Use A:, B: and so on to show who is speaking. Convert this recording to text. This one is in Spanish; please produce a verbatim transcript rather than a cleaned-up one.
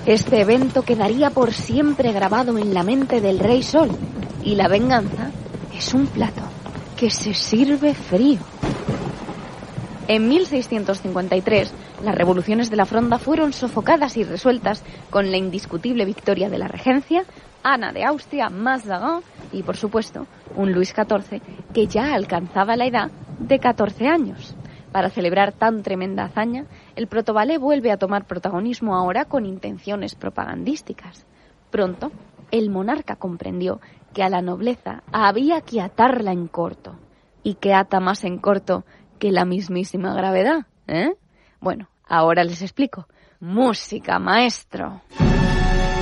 A: Este evento quedaría por siempre grabado en la mente del Rey Sol, y la venganza es un plato que se sirve frío. En mil seiscientos cincuenta y tres, las revoluciones de la Fronda fueron sofocadas y resueltas con la indiscutible victoria de la regencia, Ana de Austria, Mazarin y, por supuesto, un Luis catorce que ya alcanzaba la edad de catorce años. Para celebrar tan tremenda hazaña, el protoballet vuelve a tomar protagonismo ahora con intenciones propagandísticas. Pronto, el monarca comprendió que a la nobleza había que atarla en corto. ¿Y qué ata más en corto que la mismísima gravedad? ¿Eh? Bueno, ahora les explico. ¡Música, maestro!